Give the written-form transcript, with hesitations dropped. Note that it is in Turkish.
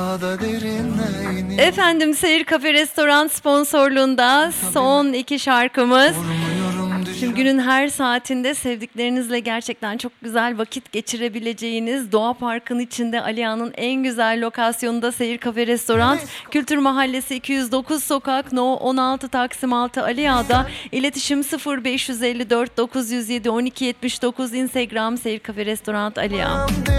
Efendim, Seyir Kafe Restoran sponsorluğunda son iki şarkımız. Şimdi günün her saatinde sevdiklerinizle gerçekten çok güzel vakit geçirebileceğiniz Doğa Park'ın içinde Aliağa'nın en güzel lokasyonunda Seyir Kafe Restoran, Kültür Mahallesi 209 Sokak No 16 Taksim 6 Aliağa'da. İletişim 0554 907 1279, Instagram Seyir Kafe Restoran Aliağa.